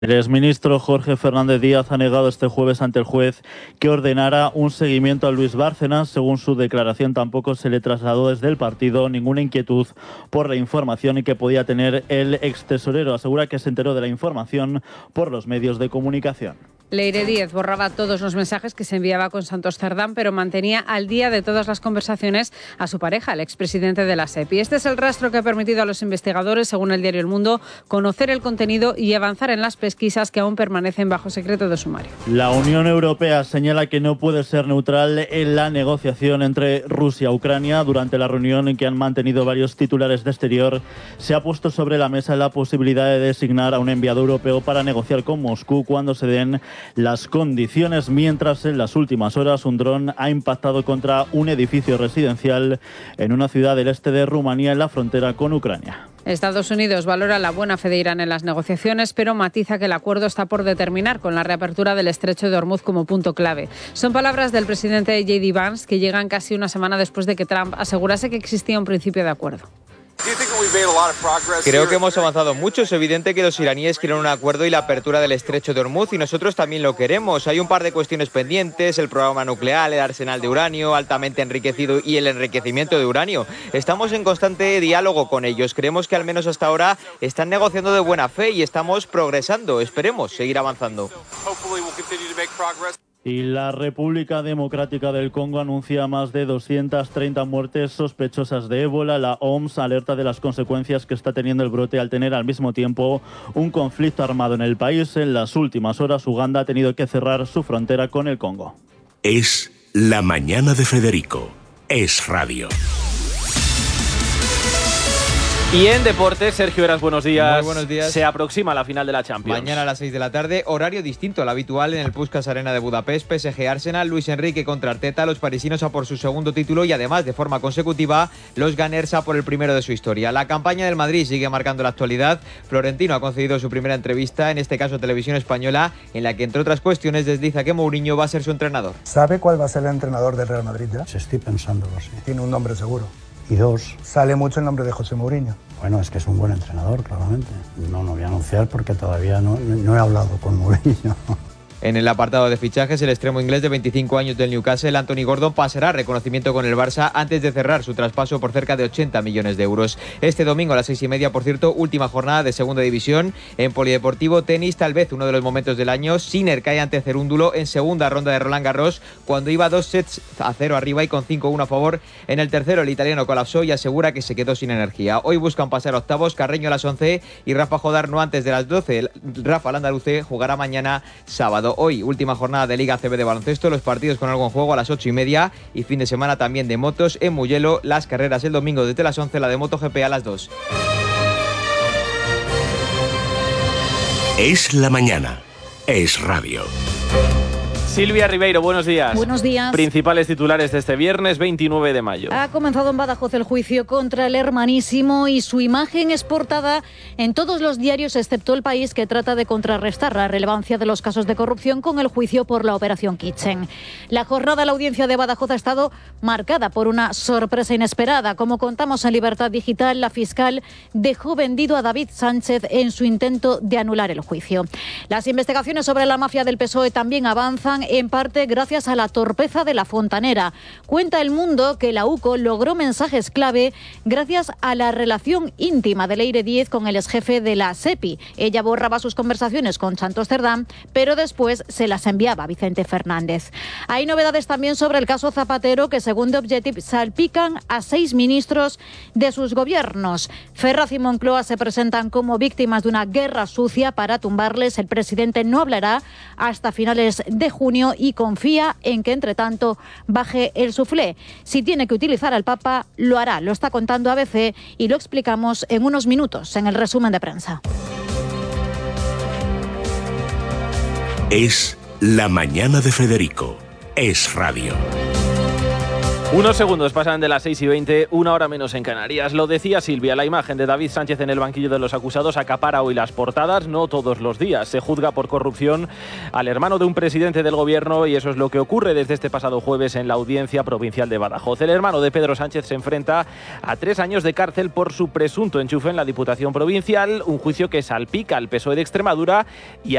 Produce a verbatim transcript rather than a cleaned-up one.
El exministro Jorge Fernández Díaz ha negado este jueves ante el juez que ordenara un seguimiento a Luis Bárcenas. Según su declaración, tampoco se le trasladó desde el partido ninguna inquietud por la información que podía tener el extesorero. Asegura que se enteró de la información por los medios de comunicación. Leire Díez borraba todos los mensajes que se enviaba con Santos Cerdán, pero mantenía al día de todas las conversaciones a su pareja, el expresidente de la SEPI. Este es el rastro que ha permitido a los investigadores, según el diario El Mundo, conocer el contenido y avanzar en las pesquisas que aún permanecen bajo secreto de sumario. La Unión Europea señala que no puede ser neutral en la negociación entre Rusia y Ucrania. Durante la reunión en que han mantenido varios titulares de exterior, se ha puesto sobre la mesa la posibilidad de designar a un enviado europeo para negociar con Moscú cuando se den las condiciones, mientras en las últimas horas un dron ha impactado contra un edificio residencial en una ciudad del este de Rumanía en la frontera con Ucrania. Estados Unidos valora la buena fe de Irán en las negociaciones, pero matiza que el acuerdo está por determinar, con la reapertura del estrecho de Hormuz como punto clave. Son palabras del presidente J D Vance, que llegan casi una semana después de que Trump asegurase que existía un principio de acuerdo. Creo que hemos avanzado mucho. Es evidente que los iraníes quieren un acuerdo y la apertura del estrecho de Hormuz, y nosotros también lo queremos. Hay un par de cuestiones pendientes: el programa nuclear, el arsenal de uranio altamente enriquecido y el enriquecimiento de uranio. Estamos en constante diálogo con ellos. Creemos que al menos hasta ahora están negociando de buena fe y estamos progresando. Esperemos seguir avanzando. Y la República Democrática del Congo anuncia más de doscientas treinta muertes sospechosas de ébola. La O M S alerta de las consecuencias que está teniendo el brote al tener al mismo tiempo un conflicto armado en el país. En las últimas horas, Uganda ha tenido que cerrar su frontera con el Congo. Es la mañana de Federico. Es radio. Y en deportes, Sergio Eras, buenos días. Muy buenos días. Se aproxima la final de la Champions. Mañana a las seis de la tarde, horario distinto al habitual en el Puskás Arena de Budapest. P S G Arsenal, Luis Enrique contra Arteta. Los parisinos a por su segundo título y además de forma consecutiva los Gunners a por el primero de su historia. La campaña del Madrid sigue marcando la actualidad. Florentino ha concedido su primera entrevista, en este caso Televisión Española, en la que entre otras cuestiones desliza que Mourinho va a ser su entrenador. ¿Sabe cuál va a ser el entrenador del Real Madrid ya? Se estoy pensándolo, sí. Tiene un nombre seguro. Y dos. Sale mucho el nombre de José Mourinho. Bueno, es que es un buen entrenador, claramente. No lo voy a anunciar porque todavía no, no he hablado con Mourinho. En el apartado de fichajes, el extremo inglés de veinticinco años del Newcastle, Anthony Gordon, pasará reconocimiento con el Barça antes de cerrar su traspaso por cerca de ochenta millones de euros. Este domingo a las seis y media, por cierto, última jornada de segunda división. En polideportivo, tenis, tal vez uno de los momentos del año. Sinner cae ante Cerúndulo en segunda ronda de Roland Garros, cuando iba dos sets a cero arriba y con cinco uno a favor. En el tercero, el italiano colapsó y asegura que se quedó sin energía. Hoy buscan pasar a octavos, Carreño a las once y Rafa Jodar no antes de las doce. Rafa Landaluce jugará mañana sábado. Hoy, última jornada de Liga A C B de baloncesto, los partidos con algo en juego a las ocho y media y fin de semana también de motos en Mugello, las carreras el domingo desde las once, la de MotoGP a las dos. Es la mañana. Es radio. Silvia Ribeiro, buenos días. Buenos días. Principales titulares de este viernes veintinueve de mayo. Ha comenzado en Badajoz el juicio contra el hermanísimo y su imagen es portada en todos los diarios excepto El País, que trata de contrarrestar la relevancia de los casos de corrupción con el juicio por la Operación Kitchen. La jornada de la audiencia de Badajoz ha estado marcada por una sorpresa inesperada. Como contamos en Libertad Digital, la fiscal dejó vendido a David Sánchez en su intento de anular el juicio. Las investigaciones sobre la mafia del P S O E también avanzan, en parte gracias a la torpeza de la Fontanera. Cuenta El Mundo que la UCO logró mensajes clave gracias a la relación íntima de Leire Díez con el exjefe de la SEPI. Ella borraba sus conversaciones con Santos Cerdán, pero después se las enviaba a Vicente Fernández. Hay novedades también sobre el caso Zapatero, que según The Objective salpican a seis ministros de sus gobiernos. Ferraz y Moncloa se presentan como víctimas de una guerra sucia para tumbarles. El presidente no hablará hasta finales de junio y confía en que, entre tanto, baje el suflé. Si tiene que utilizar al Papa, lo hará. Lo está contando A B C y lo explicamos en unos minutos en el resumen de prensa. Es la mañana de Federico. Es radio. Unos segundos pasan de las seis y veinte, una hora menos en Canarias. Lo decía Silvia, la imagen de David Sánchez en el banquillo de los acusados acapara hoy las portadas, no todos los días. Se juzga por corrupción al hermano de un presidente del gobierno y eso es lo que ocurre desde este pasado jueves en la Audiencia Provincial de Badajoz. El hermano de Pedro Sánchez se enfrenta a tres años de cárcel por su presunto enchufe en la Diputación Provincial, un juicio que salpica al P S O E de Extremadura y